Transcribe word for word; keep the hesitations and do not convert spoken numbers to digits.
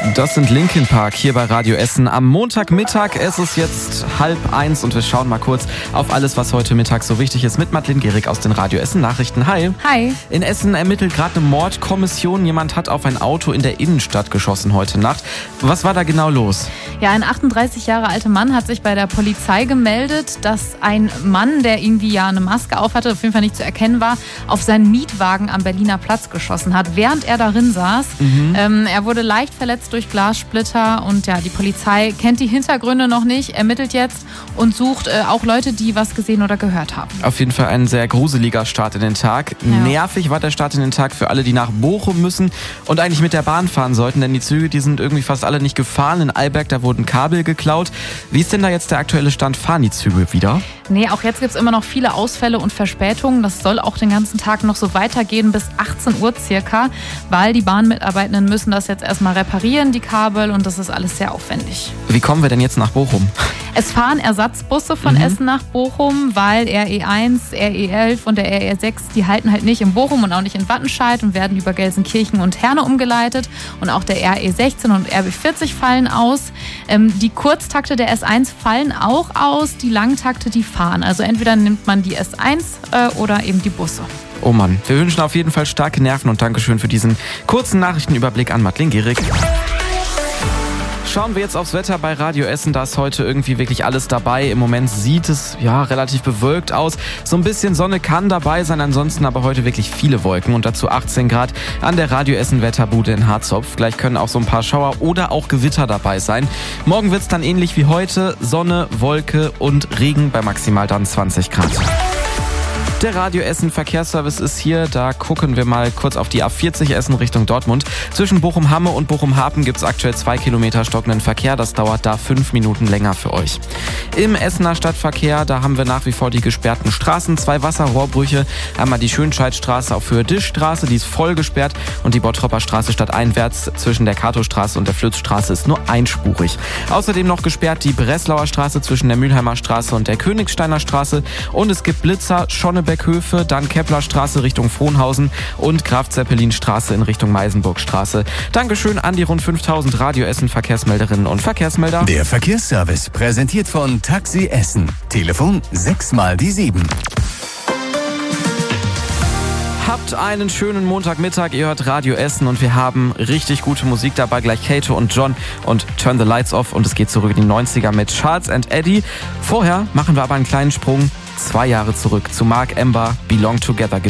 Das sind Linkin Park hier bei Radio Essen am Montagmittag. Es ist jetzt halb eins und wir schauen mal kurz auf alles, was heute Mittag so wichtig ist mit Madeleine Gehrig aus den Radio Essen Nachrichten. Hi. Hi. In Essen ermittelt gerade eine Mordkommission. Jemand hat auf ein Auto in der Innenstadt geschossen heute Nacht. Was war da genau los? Ja, ein achtunddreißig Jahre alter Mann hat sich bei der Polizei gemeldet, dass ein Mann, der irgendwie ja eine Maske aufhatte, auf jeden Fall nicht zu erkennen war, auf seinen Mietwagen am Berliner Platz geschossen hat, während er darin saß. Mhm. Ähm, er wurde leicht verletzt durch Glassplitter und ja, die Polizei kennt die Hintergründe noch nicht, ermittelt jetzt und sucht äh, auch Leute, die was gesehen oder gehört haben. Auf jeden Fall ein sehr gruseliger Start in den Tag. Ja. Nervig war der Start in den Tag für alle, die nach Bochum müssen und eigentlich mit der Bahn fahren sollten, denn die Züge, die sind irgendwie fast alle nicht gefahren. In Eiberg, da wurden Kabel geklaut. Wie ist denn da jetzt der aktuelle Stand? Fahren die Züge wieder? Nee, auch jetzt gibt es immer noch viele Ausfälle und Verspätungen. Das soll auch den ganzen Tag noch so weitergehen bis achtzehn Uhr circa, weil die Bahnmitarbeitenden müssen das jetzt erstmal reparieren, die Kabel, und das ist alles sehr aufwendig. Wie kommen wir denn jetzt nach Bochum? Es fahren Ersatzbusse von mhm. Essen nach Bochum, weil R E eins, R E elf und der R E sechs, die halten halt nicht in Bochum und auch nicht in Wattenscheid und werden über Gelsenkirchen und Herne umgeleitet. Und auch der R E sechzehn und R B vierzig fallen aus. Ähm, die Kurztakte der S eins fallen auch aus, die Langtakte, die fahren. Also entweder nimmt man die S eins äh, oder eben die Busse. Oh Mann, wir wünschen auf jeden Fall starke Nerven und Dankeschön für diesen kurzen Nachrichtenüberblick an Madeleine Gehrig. Schauen wir jetzt aufs Wetter bei Radio Essen. Da ist heute irgendwie wirklich alles dabei. Im Moment sieht es ja relativ bewölkt aus. So ein bisschen Sonne kann dabei sein, ansonsten aber heute wirklich viele Wolken und dazu achtzehn Grad an der Radio Essen Wetterbude in Harzopf. Gleich können auch so ein paar Schauer oder auch Gewitter dabei sein. Morgen wird es dann ähnlich wie heute. Sonne, Wolke und Regen bei maximal dann zwanzig Grad. Der Radio Essen Verkehrsservice ist hier. Da gucken wir mal kurz auf die A vierzig Essen Richtung Dortmund. Zwischen Bochum-Hamme und Bochum-Hapen gibt es aktuell zwei Kilometer stockenden Verkehr. Das dauert da fünf Minuten länger für euch. Im Essener Stadtverkehr, da haben wir nach wie vor die gesperrten Straßen. Zwei Wasserrohrbrüche. Einmal die Schönscheidstraße auf Höhe Dischstraße, die ist voll gesperrt. Und die Bottropper Straße stadteinwärts zwischen der Katostraße und der Flötzstraße ist nur einspurig. Außerdem noch gesperrt die Breslauer Straße zwischen der Mülheimer Straße und der Königsteiner Straße. Und es gibt Blitzer, Schonneberg Höfe, dann Keplerstraße Richtung Frohnhausen und Graf-Zeppelin-Straße in Richtung Meisenburgstraße. Dankeschön an die rund fünftausend Radio Essen Verkehrsmelderinnen und Verkehrsmelder. Der Verkehrsservice präsentiert von Taxi Essen. Telefon sechs mal die sieben. Habt einen schönen Montagmittag, ihr hört Radio Essen und wir haben richtig gute Musik dabei. Gleich Kato und John und Turn the Lights Off und es geht zurück in die neunziger mit Charles and Eddie. Vorher machen wir aber einen kleinen Sprung zwei Jahre zurück zu Mark Ember, Belong Together.